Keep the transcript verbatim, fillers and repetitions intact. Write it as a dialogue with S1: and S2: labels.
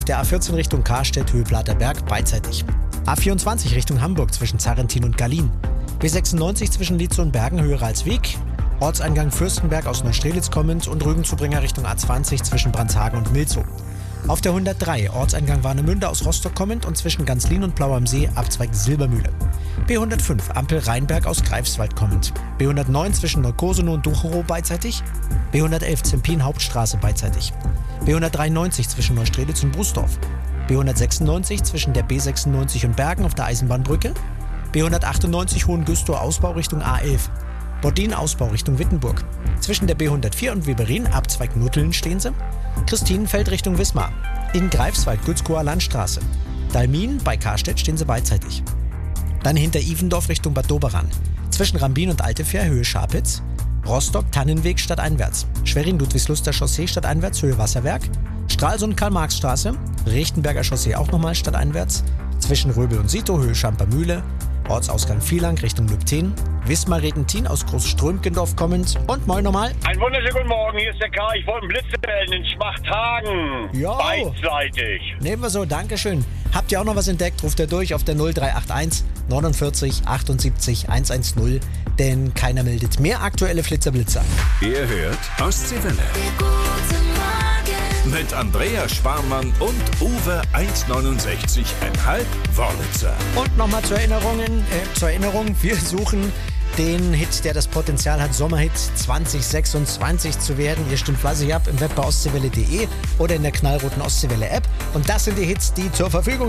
S1: Der A vierzehn Richtung Karstedt, Höhe Blaterberg, beidseitig. A vierundzwanzig Richtung Hamburg zwischen Zarrentin und Gallien. B sechsundneunzig zwischen Lietze und Bergen, Höhe Ralsweg. Ortseingang Fürstenberg aus Neustrelitz kommend und Rügenzubringer Richtung A zwanzig zwischen Brandshagen und Milzow. Auf der hundertdrei Ortseingang Warnemünde aus Rostock kommend und zwischen Ganzlin und Blau am See Abzweig Silbermühle. B hundertfünf Ampel Rheinberg aus Greifswald kommend. B hundertneun zwischen Neukoseno und Ducherow beidseitig. B hundertelf Zempin Hauptstraße beidseitig. B hundertdreiundneunzig zwischen Neustrelitz und Bußdorf. B hundertsechsundneunzig zwischen der B sechsundneunzig und Bergen auf der Eisenbahnbrücke. B hundertachtundneunzig Hohengüstrow Ausbau Richtung A elf. Bodin Ausbau Richtung Wittenburg. Zwischen der B hundertvier und Weberin Abzweig Nutteln stehen sie. Christinenfeld Richtung Wismar. In Greifswald Gützkower Landstraße. Dalmin bei Karstedt stehen sie beidseitig. Dann hinter Ivendorf Richtung Bad Doberan. Zwischen Rambin und Altefähr Höhe Scharpitz. Rostock Tannenweg stadteinwärts. Schwerin Ludwigsluster Chaussee stadteinwärts Höhe Wasserwerk. Stralsund Karl-Marx-Straße. Rechtenberger Chaussee auch nochmal stadteinwärts. Zwischen Röbel und Sito Höhe Schampermühle. Ortsausgang Vielang Richtung Lübten. Wismar-Retentin aus Großströmkendorf kommend. Und moin nochmal.
S2: Einen wunderschönen guten Morgen, hier ist der K. Ich wollte einen Blitz melden in Schmachthagen.
S1: Jo.
S2: Beidseitig.
S1: Nehmen wir so, Dankeschön. Habt ihr auch noch was entdeckt? Ruft ihr durch auf der null drei acht eins neunundvierzig achtundsiebzig hundertzehn. Denn keiner meldet mehr aktuelle Flitzerblitzer.
S3: Ihr hört Ostseewelle. Mit Andrea Sparmann und Uwe eins neunundsechzig Komma fünf Wörlitzer.
S1: Und nochmal zur Erinnerung, äh, zur Erinnerung, wir suchen den Hit, der das Potenzial hat, Sommerhit zwanzig sechsundzwanzig zu werden. Ihr stimmt fleißig ab im Web bei ostseewelle punkt de oder in der knallroten Ostseewelle App. Und das sind die Hits, die zur Verfügung